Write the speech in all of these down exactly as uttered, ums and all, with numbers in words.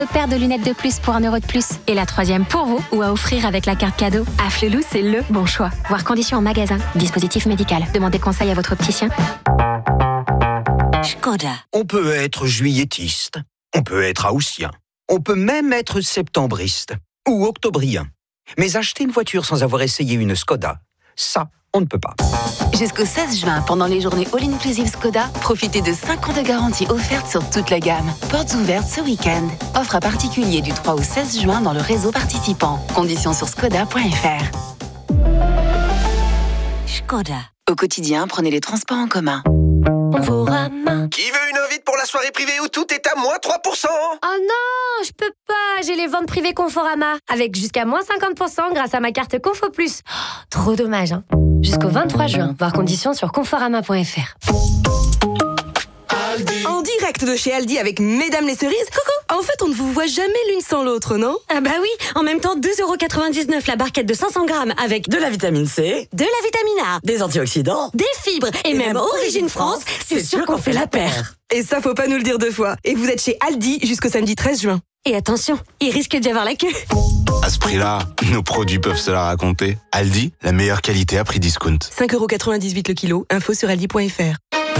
Deux paires de lunettes de plus pour un euro de plus. Et la troisième pour vous ou à offrir avec la carte cadeau. Afflelou, c'est le bon choix. Voir conditions en magasin. Dispositif médical. Demandez conseil à votre opticien. Škoda. On peut être juilletiste, on peut être haussien, on peut même être septembriste ou octobrien. Mais acheter une voiture sans avoir essayé une Škoda, ça, on ne peut pas. Jusqu'au seize juin, pendant les journées All-Inclusive Škoda, profitez de cinq ans de garantie offerte sur toute la gamme. Portes ouvertes ce week-end. Offre à particulier du trois au seize juin dans le réseau participant. Conditions sur škoda point f r. Škoda. Au quotidien, prenez les transports en commun. Conforama. Qui veut une invite pour la soirée privée où tout est à moins trois pour cent? Oh non, je peux pas, j'ai les ventes privées Conforama. Avec jusqu'à moins cinquante pour cent grâce à ma carte Confo Plus. Oh, trop dommage, hein. Jusqu'au vingt-trois juin, voir conditions sur conforama point f r. En direct de chez Aldi avec Mesdames les cerises. Coucou. En fait, on ne vous voit jamais l'une sans l'autre, non? Ah bah oui, en même temps, deux euros quatre-vingt-dix-neuf la barquette de cinq cents grammes avec de la vitamine C, de la vitamine A, des antioxydants, des fibres et, et même, même Origine France, c'est sûr qu'on fait la paire. Et ça, faut pas nous le dire deux fois. Et vous êtes chez Aldi jusqu'au samedi treize juin. Et attention, il risque d'y avoir la queue. À ce prix-là, nos produits peuvent se la raconter. Aldi, la meilleure qualité à prix discount. cinq euros quatre-vingt-dix-huit le kilo. Info sur aldi point f r.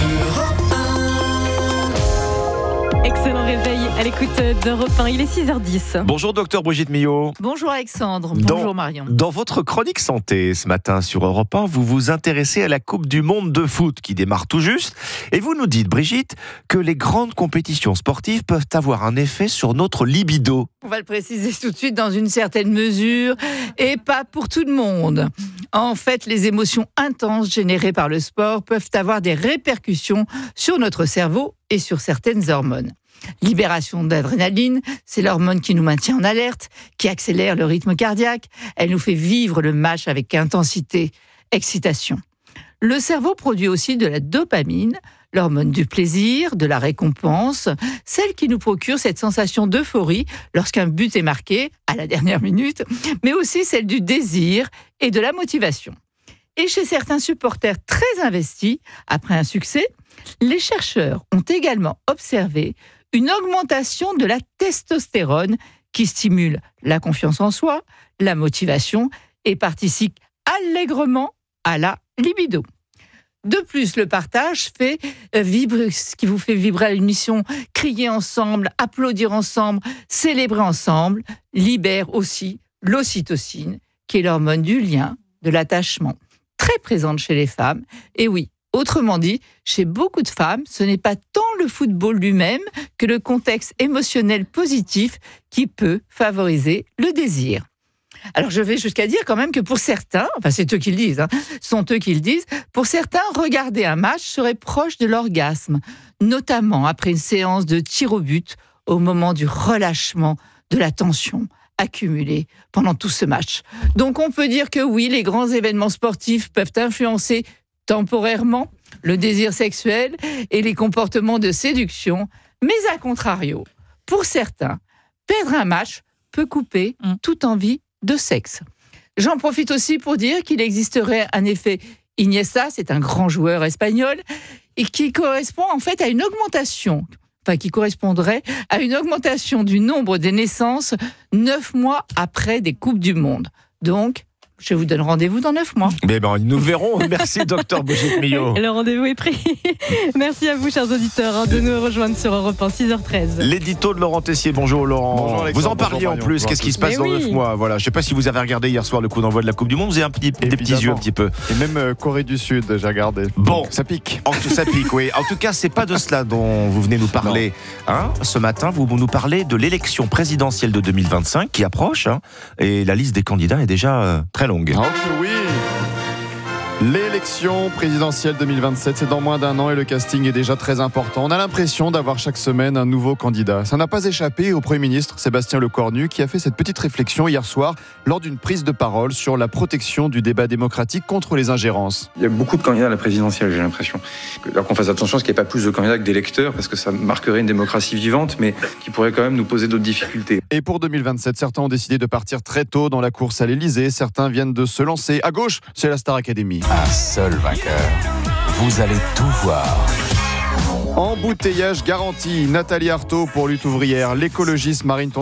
Excellent réveil à l'écoute d'Europe un, il est six heures dix. Bonjour docteur Brigitte Millot. Bonjour Alexandre, bonjour dans, Marion. Dans votre chronique santé ce matin sur Europe un, vous vous intéressez à la Coupe du Monde de foot qui démarre tout juste. Et vous nous dites, Brigitte, que les grandes compétitions sportives peuvent avoir un effet sur notre libido. On va le préciser tout de suite dans une certaine mesure et pas pour tout le monde. En fait, les émotions intenses générées par le sport peuvent avoir des répercussions sur notre cerveau et sur certaines hormones. Libération d'adrénaline, c'est l'hormone qui nous maintient en alerte, qui accélère le rythme cardiaque. Elle nous fait vivre le match avec intensité, excitation. Le cerveau produit aussi de la dopamine, l'hormone du plaisir, de la récompense, celle qui nous procure cette sensation d'euphorie lorsqu'un but est marqué à la dernière minute, mais aussi celle du désir et de la motivation. Et chez certains supporters très investis, après un succès, les chercheurs ont également observé une augmentation de la testostérone qui stimule la confiance en soi, la motivation et participe allègrement à la libido. De plus, le partage fait vibrer, ce qui vous fait vibrer à l'unisson, crier ensemble, applaudir ensemble, célébrer ensemble, libère aussi l'ocytocine, qui est l'hormone du lien, de l'attachement, très présente chez les femmes. Et oui, autrement dit, chez beaucoup de femmes, ce n'est pas tant le football lui-même que le contexte émotionnel positif qui peut favoriser le désir. Alors je vais jusqu'à dire quand même que pour certains, enfin c'est eux qui le disent, hein, sont eux qui le disent, pour certains, regarder un match serait proche de l'orgasme, notamment après une séance de tir au but, au moment du relâchement de la tension accumulée pendant tout ce match. Donc on peut dire que oui, les grands événements sportifs peuvent influencer temporairement le désir sexuel et les comportements de séduction, mais à contrario, pour certains, perdre un match peut couper mmh. toute envie de sexe. J'en profite aussi pour dire qu'il existerait un effet Iniesta, c'est un grand joueur espagnol, et qui correspond en fait à une augmentation, enfin qui correspondrait à une augmentation du nombre des naissances neuf mois après des Coupes du Monde. Donc, je vous donne rendez-vous dans neuf mois. Mais ben, nous verrons. Merci, docteur Brigitte Millot. Le rendez-vous est pris. Merci à vous, chers auditeurs, de nous rejoindre sur Europe un, six heures treize. L'édito de Laurent Tessier. Bonjour, Laurent. Bonjour, vous en parliez en plus. Qu'est-ce qui se passe Mais dans oui. neuf mois? Voilà. Je ne sais pas si vous avez regardé hier soir le coup d'envoi de la Coupe du Monde. Vous avez un petit, des petits yeux un petit peu. Et même euh, Corée du Sud, j'ai regardé. Bon. Donc, ça pique. En tout ça pique, oui. En tout cas, c'est pas de cela dont vous venez nous parler. Hein, ce matin, vous nous parlez de l'élection présidentielle de deux mille vingt-cinq qui approche. Hein, et la liste des candidats est déjà euh, très longue. Ah, oui. L'élection présidentielle deux mille vingt-sept, c'est dans moins d'un an et le casting est déjà très important. On a l'impression d'avoir chaque semaine un nouveau candidat. Ça n'a pas échappé au Premier ministre Sébastien Lecornu qui a fait cette petite réflexion hier soir lors d'une prise de parole sur la protection du débat démocratique contre les ingérences. Il y a beaucoup de candidats à la présidentielle, j'ai l'impression. Alors qu'on fasse attention à ce qu'il n'y ait pas plus de candidats que d'électeurs, parce que ça marquerait une démocratie vivante, mais qui pourrait quand même nous poser d'autres difficultés. Et pour deux mille vingt-sept, certains ont décidé de partir très tôt dans la course à l'Élysée. Certains viennent de se lancer. À gauche, c'est la Star Academy. Un seul vainqueur. Vous allez tout voir. Embouteillage garanti. Nathalie Arthaud pour Lutte ouvrière. L'écologiste Marine